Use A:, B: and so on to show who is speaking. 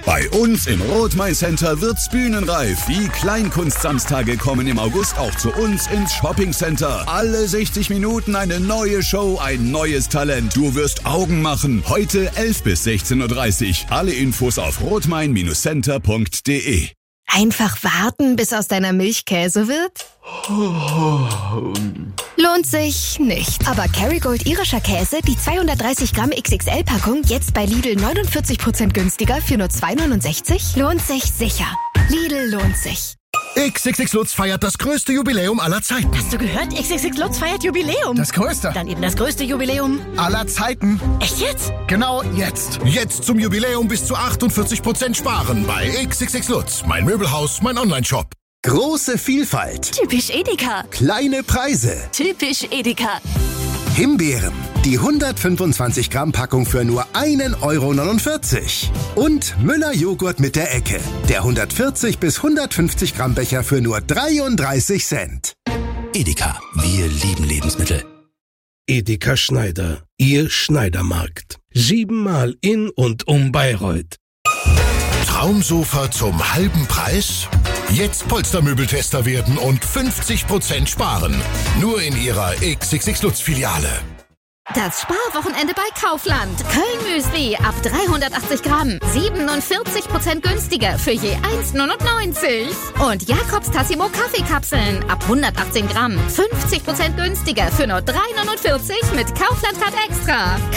A: Bei uns im Rothmai Center wird's bühnenreif. Die Kleinkunst-Samstage kommen im August auch zu uns ins Shopping Center. Alle 60 Minuten eine neue Show, ein neues Talent. Du wirst Augen machen. Heute 11 bis 16.30 Uhr. Alle Infos auf rothmain-center.de.
B: Einfach warten, bis aus deiner Milch Käse wird? Lohnt sich nicht. Aber Kerrygold irischer Käse, die 230 Gramm XXL-Packung, jetzt bei Lidl 49% günstiger für nur 2,69? Lohnt sich sicher. Lidl lohnt sich.
C: XXX Lutz feiert das größte Jubiläum aller Zeiten.
D: Hast du gehört? XXX Lutz feiert Jubiläum.
C: Das größte.
D: Dann eben das größte Jubiläum
C: aller Zeiten.
D: Echt jetzt?
C: Genau jetzt. Jetzt zum Jubiläum bis zu 48% sparen bei XXX Lutz. Mein Möbelhaus, mein Onlineshop.
E: Große Vielfalt.
D: Typisch Edeka.
E: Kleine Preise.
D: Typisch Edeka.
E: Himbeeren. Die 125 Gramm Packung für nur 1,49 €. Und Müller Joghurt mit der Ecke. Der 140 bis 150 Gramm Becher für nur 33 Cent.
F: Edeka. Wir lieben Lebensmittel.
G: Edeka Schneider. Ihr Schneidermarkt. 7-mal in und um Bayreuth.
C: Traumsofa zum halben Preis? Jetzt Polstermöbeltester werden und 50% sparen. Nur in Ihrer XXX Lutz Filiale.
H: Das Sparwochenende bei Kaufland. Köln-Müsli ab 380 Gramm. 47% günstiger für je 1,99 €. Und Jakobs Tassimo Kaffeekapseln ab 118 Gramm. 50% günstiger für nur 3,49 € mit Kaufland Card Extra.